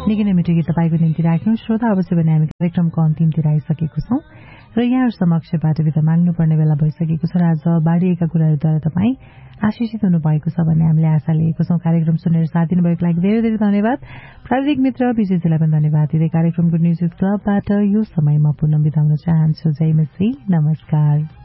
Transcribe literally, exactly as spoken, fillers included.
निकै नै मिठो गीत तपाईँको निम्ति राख्यौं। श्रोता, अवश्य भने हामी कार्यक्रमको अन्तिमतिर आइसकेको छौं र यहाँहरू समक्षबाट बिदा माग्नुपर्ने बेला भइसकेको छ र आज बाँडिएका कुराहरूद्वारा तपाईँ आशिषित हुनुभएको छ भन्ने हामीले आशा लिएको छौं। कार्यक्रम सुनेर साथ दिनुभएको लागि धेरै धेरै धन्यवाद। प्राविधिक मित्र विजयजीलाई पनि धन्यवाद दिँदै कार्यक्रमको न्युज क्लबबाट यो समयमा पुनः बिदा हुन चाहन्छु। जय मसी, नमस्कार।